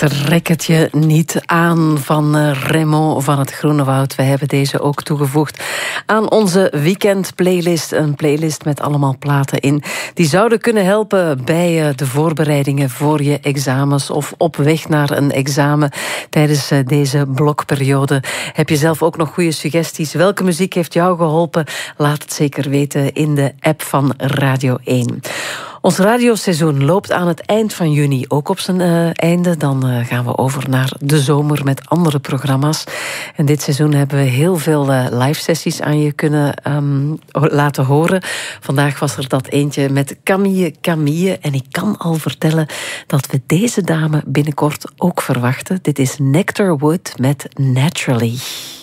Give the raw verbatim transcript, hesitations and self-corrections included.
Trek het je niet aan van Remo van het Groenewoud. We hebben deze ook toegevoegd aan onze weekendplaylist. Een playlist met allemaal platen in die zouden kunnen helpen bij de voorbereidingen voor je examens of op weg naar een examen tijdens deze blokperiode. Heb je zelf ook nog goede suggesties? Welke muziek heeft jou geholpen? Laat het zeker weten in de app van Radio één. Ons radioseizoen loopt aan het eind van juni ook op zijn uh, einde. Dan uh, gaan we over naar de zomer met andere programma's. En dit seizoen hebben we heel veel uh, live-sessies aan je kunnen um, laten horen. Vandaag was er dat eentje met Camille Camille. En ik kan al vertellen dat we deze dame binnenkort ook verwachten. Dit is Nectar Wood met Naturally.